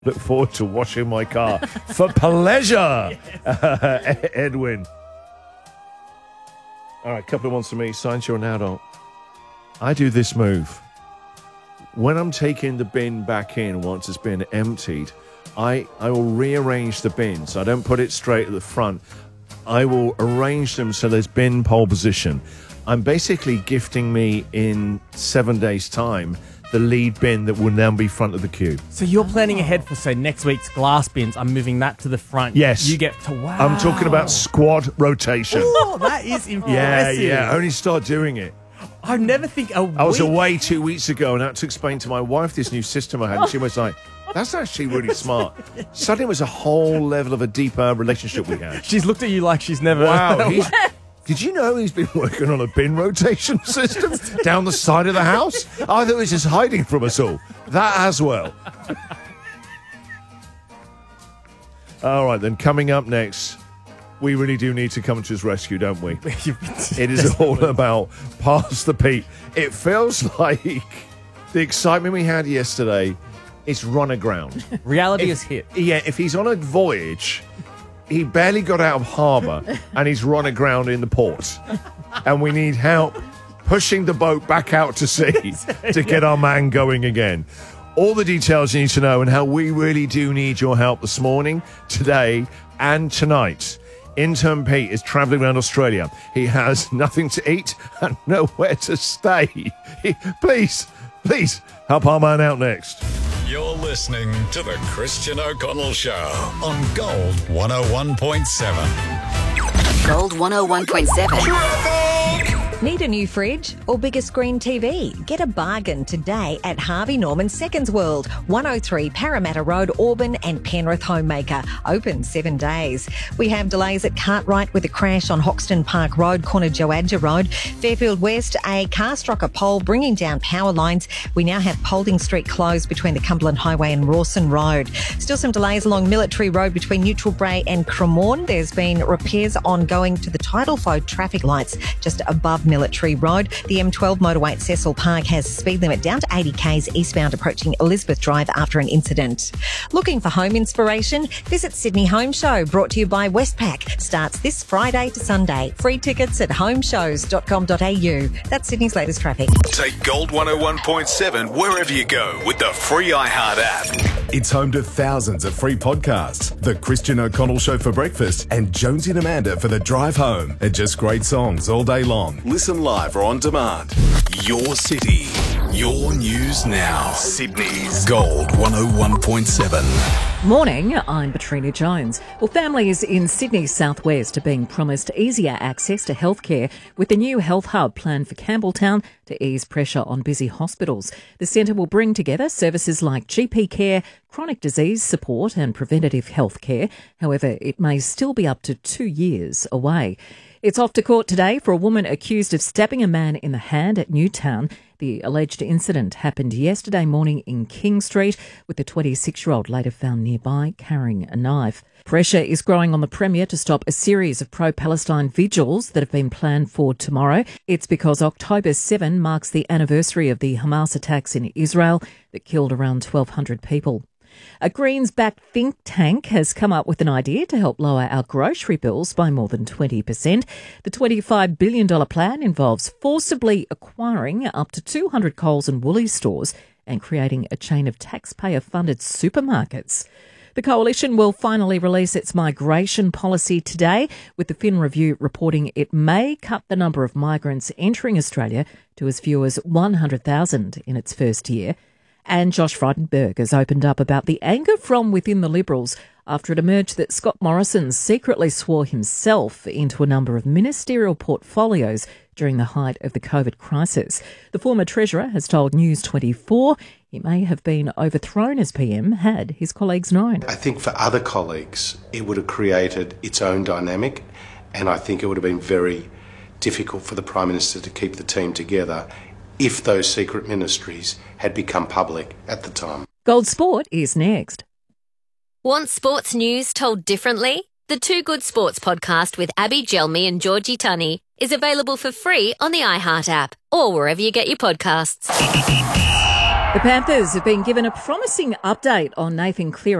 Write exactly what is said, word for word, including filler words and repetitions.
Look forward to washing my car for pleasure, uh, Edwin. All right, a couple of ones for me. Science, you're an adult. I do this move. When I'm taking the bin back in once it's been emptied, I, I will rearrange the bins. I don't put it straight at the front. I will arrange them so there's bin pole position. I'm basically gifting me in seven days' time the lead bin that will now be front of the queue. So you're planning ahead for, say, next week's glass bins. I'm moving that to the front. Yes. You get to, wow. I'm talking about squad rotation. Oh, that is impressive. Yeah, yeah. Only start doing it. I never think a week. I was away two weeks ago and I had to explain to my wife this new system I had. And she was like, that's actually really smart. Suddenly it was a whole level of a deeper relationship we had. She's looked at you like she's never... Wow. He's, did you know he's been working on a bin rotation system down the side of the house? I thought he was just hiding from us all. That as well. All right, then coming up next, we really do need to come to his rescue, don't we? It is all about Pass the Pete. It feels like the excitement we had yesterday is run aground. Reality if, is hit. Yeah, if he's on a voyage, he barely got out of harbour and he's run aground in the port. And we need help pushing the boat back out to sea to get our man going again. All the details you need to know and how we really do need your help this morning, today and tonight. Intern Pete is travelling around Australia. He has nothing to eat and nowhere to stay. He, please, please help our man out next. You're listening to The Christian O'Connell Show on Gold one oh one point seven. Gold one oh one point seven. Need a new fridge or bigger screen T V? Get a bargain today at Harvey Norman Seconds World, one oh three Parramatta Road, Auburn and Penrith Homemaker. Open seven days. We have delays at Cartwright with a crash on Hoxton Park Road, corner Joadja Road. Fairfield West, a car struck a pole bringing down power lines. We now have Paulding Street closed between the Cumberland Highway and Rawson Road. Still some delays along Military Road between Neutral Brae and Cremorne. There's been repairs ongoing to the tidal flow traffic lights just above Military Road. The M twelve motorway at Cecil Park has speed limit down to eighty k's eastbound approaching Elizabeth Drive after an incident. Looking for home inspiration? Visit Sydney Home Show, brought to you by Westpac. Starts this Friday to Sunday. Free tickets at home shows dot com dot a u. That's Sydney's latest traffic. Take Gold one oh one point seven wherever you go with the free iHeart app. It's home to thousands of free podcasts. The Christian O'Connell Show for breakfast and Jonesy and Amanda for the drive home. And just great songs all day long. Listen live or on demand. Your city, your news now. Sydney's Gold one oh one point seven. Morning, I'm Katrina Jones. Well, families in Sydney's southwest are being promised easier access to healthcare with the new health hub planned for Campbelltown to ease pressure on busy hospitals. The centre will bring together services like G P care, chronic disease support and preventative health care. However, it may still be up to two years away. It's off to court today for a woman accused of stabbing a man in the hand at Newtown. The alleged incident happened yesterday morning in King Street, with the twenty-six-year-old later found nearby carrying a knife. Pressure is growing on the Premier to stop a series of pro-Palestine vigils that have been planned for tomorrow. It's because October seventh marks the anniversary of the Hamas attacks in Israel that killed around twelve hundred people. A Greens-backed think tank has come up with an idea to help lower our grocery bills by more than twenty percent. The twenty-five billion dollars plan involves forcibly acquiring up to two hundred Coles and Woolies stores and creating a chain of taxpayer-funded supermarkets. The coalition will finally release its migration policy today, with the Fin Review reporting it may cut the number of migrants entering Australia to as few as one hundred thousand in its first year. And Josh Frydenberg has opened up about the anger from within the Liberals after it emerged that Scott Morrison secretly swore himself into a number of ministerial portfolios during the height of the COVID crisis. The former Treasurer has told News twenty-four he may have been overthrown as P M had his colleagues known. I think for other colleagues it would have created its own dynamic, and I think it would have been very difficult for the Prime Minister to keep the team together if those secret ministries had become public at the time. Gold Sport is next. Want sports news told differently? The Two Good Sports podcast with Abby Gelmi and Georgie Tunney is available for free on the iHeart app or wherever you get your podcasts. The Panthers have been given a promising update on Nathan Cleary.